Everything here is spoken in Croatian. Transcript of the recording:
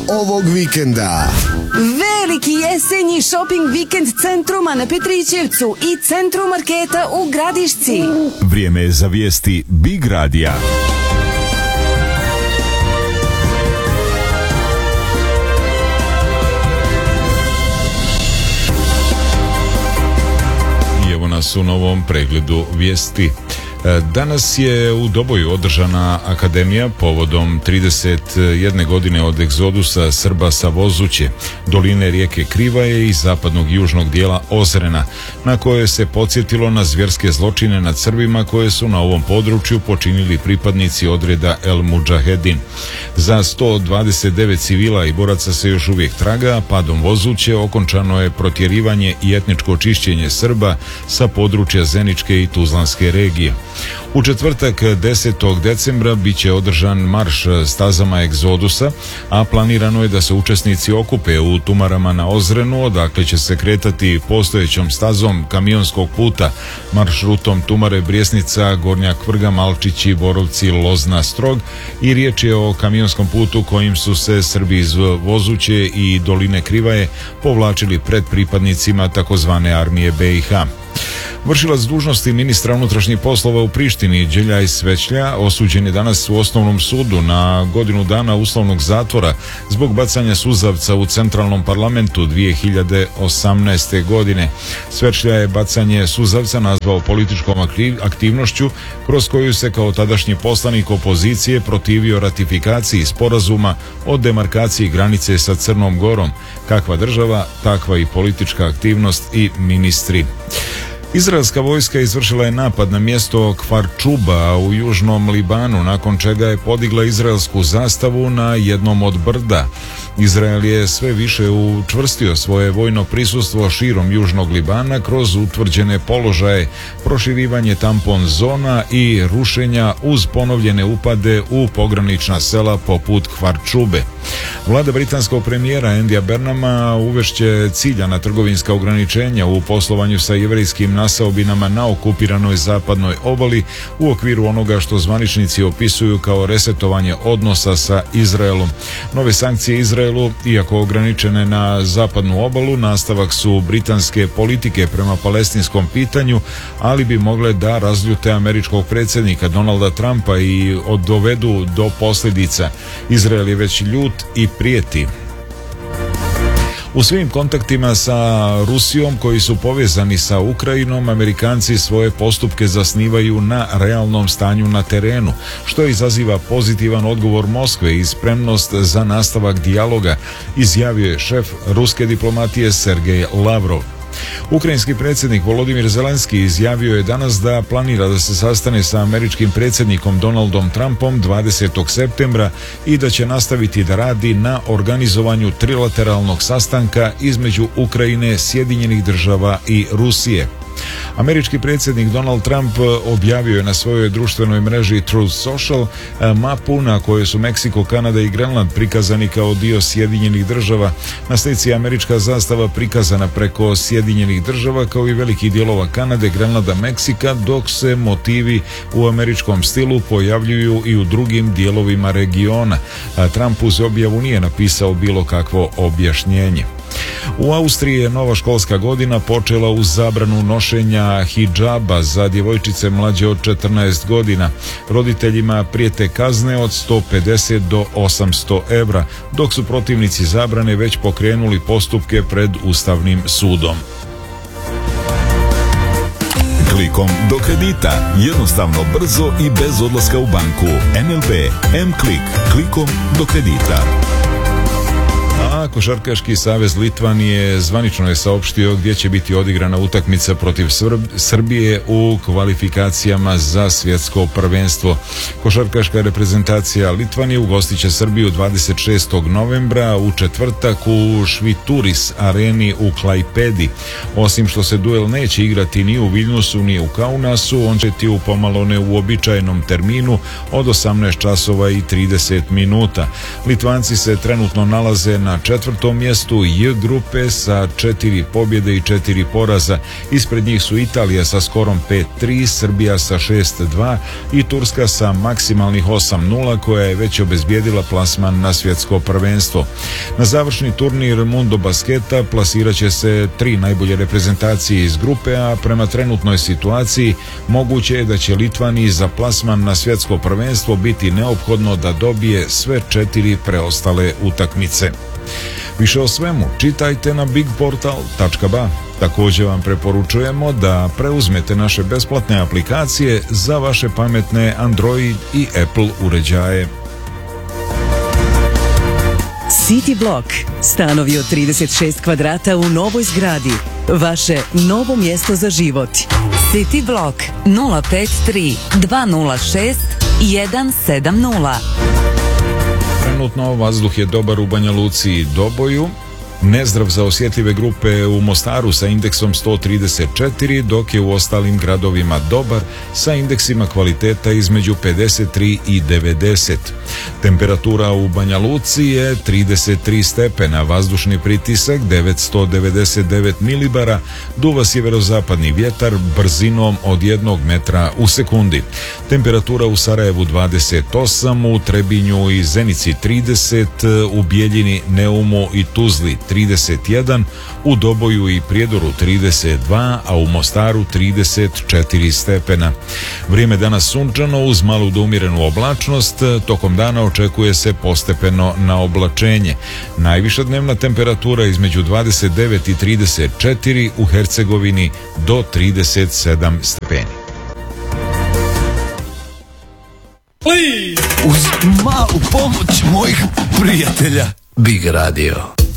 ovog vikenda. Veliki jesenji shopping vikend Centruma na Petrićevcu i Centrum marketa u Gradišci. Vrijeme je za vijesti Big Radija. I evo nas u novom pregledu vijesti. Danas je u Doboju održana akademija povodom 31 godine od egzodusa Srba sa Vozuće, doline rijeke Krivaje i zapadnog južnog dijela Ozrena, na koje se podsjetilo na zvjerske zločine nad Srbima koje su na ovom području počinili pripadnici odreda El Mudžahedin. Za 129 civila i boraca se još uvijek traga, a padom Vozuće okončano je protjerivanje i etničko čišćenje Srba sa područja Zeničke i Tuzlanske regije. U četvrtak 10. decembra bit će održan marš stazama egzodusa, a planirano je da se učesnici okupe u Tumarama na Ozrenu, odakle će se kretati postojećom stazom kamionskog puta, maršrutom Tumare, Brijesnica, Gornja Kvrga, Malčići, Borovci, Lozna, Strog, i riječ je o kamionskom putu kojim su se Srbi iz Vozuće i doline Krivaje povlačili pred pripadnicima takozvane armije BiH. Vršilac dužnosti ministra unutrašnjih poslova u Prištini Đeljaj Svećlja osuđen je danas u osnovnom sudu na godinu dana uslovnog zatvora zbog bacanja suzavca u centralnom parlamentu 2018. godine. Svećlja je bacanje suzavca nazvao političkom aktivnošću kroz koju se kao tadašnji poslanik opozicije protivio ratifikaciji sporazuma o demarkaciji granice sa Crnom Gorom. Kakva država, takva i politička aktivnost i ministri. Izraelska vojska izvršila je napad na mjesto Kfar Čuba u južnom Libanu, nakon čega je podigla izraelsku zastavu na jednom od brda. Izrael je sve više učvrstio svoje vojno prisustvo širom južnog Libana kroz utvrđene položaje, proširivanje tampon zona i rušenja uz ponovljene upade u pogranična sela poput Kfar Čube. Vlada britanskog premijera Endija Burnhama uvešće ciljana trgovinska ograničenja u poslovanju sa jevrejskim naseobinama na okupiranoj zapadnoj obali u okviru onoga što zvaničnici opisuju kao resetovanje odnosa sa Izraelom. Nove sankcije Izraelu, iako ograničene na zapadnu obalu, nastavak su britanske politike prema palestinskom pitanju, ali bi mogle da razljute američkog predsjednika Donalda Trumpa i dovedu do posljedica. Izrael je već ljut i prijeti. U svim kontaktima sa Rusijom koji su povezani sa Ukrajinom, Amerikanci svoje postupke zasnivaju na realnom stanju na terenu, što izaziva pozitivan odgovor Moskve i spremnost za nastavak dijaloga, izjavio je šef ruske diplomatije Sergej Lavrov. Ukrajinski predsjednik Volodimir Zelenski izjavio je danas da planira da se sastane sa američkim predsjednikom Donaldom Trumpom 20. septembra i da će nastaviti da radi na organizovanju trilateralnog sastanka između Ukrajine, Sjedinjenih država i Rusije. Američki predsjednik Donald Trump objavio je na svojoj društvenoj mreži Truth Social mapu na kojoj su Meksiko, Kanada i Grenland prikazani kao dio Sjedinjenih država. Na slici je američka zastava prikazana preko Sjedinjenih država kao i velikih dijelova Kanade, Grenlanda, Meksika, dok se motivi u američkom stilu pojavljuju i u drugim dijelovima regiona. Trump uz objavu nije napisao bilo kakvo objašnjenje. U Austriji je nova školska godina počela uz zabranu nošenja hidžaba za djevojčice mlađe od 14 godina. Roditeljima prijete kazne od 150 do 800 evra, dok su protivnici zabrane već pokrenuli postupke pred Ustavnim sudom. Klikom do kredita. Jednostavno, brzo i bez odlaska u banku. NLB M-Klik. Klikom do kredita. A Košarkaški savez Litvanije zvanično je saopštio gdje će biti odigrana utakmica protiv Srbije u kvalifikacijama za svjetsko prvenstvo. Košarkaška reprezentacija Litvanije ugostit će Srbiju 26. novembra u četvrtak u Švituris areni u Klajpedi. Osim što se duel neće igrati ni u Viljnusu ni u Kaunasu, on će ti u pomalo neuobičajenom terminu od 18 časova i 30 minuta. Litvanci se trenutno nalaze na na 4. mjestu, J grupe sa 4 pobjede i 4 poraza. Ispred njih su Italija sa skorom 5-3, Srbija sa 6-2 i Turska sa maksimalnih 8-0 koja je već obezbijedila plasman na svjetsko prvenstvo. Na završni turnir Mundo Basketa plasirat će se 3 najbolje reprezentacije iz grupe, a prema trenutnoj situaciji moguće je da će Litvaniji za plasman na svjetsko prvenstvo biti neophodno da dobije sve 4 preostale utakmice. Više o svemu čitajte na bigportal.ba. Također vam preporučujemo da preuzmete naše besplatne aplikacije za vaše pametne Android i Apple uređaje. City Block. Stanovi od 36 kvadrata u novoj zgradi. Vaše novo mjesto za život. City Block 053 206 170. Trenutno vazduh je dobar u Banja Luci i Doboju. Nezdrav za osjetljive grupe u Mostaru sa indeksom 134, dok je u ostalim gradovima dobar sa indeksima kvaliteta između 53 i 90. Temperatura u Banja Luci je 33 stepena, vazdušni pritisak 999 milibara, duva sjeverozapadni vjetar brzinom od 1 metra u sekundi. Temperatura u Sarajevu 28, u Trebinju i Zenici 30, u Bijeljini, Neumu i Tuzli 31, u Doboju i Prijedoru 32, a u Mostaru 34 stepena. Vrijeme danas sunčano uz malu do umjerenu oblačnost, tokom dana očekuje se postepeno na oblačenje. Najviša dnevna temperatura između 29 i 34, u Hercegovini do 37 stepeni. Uz malu pomoć mojih prijatelja Big Radio.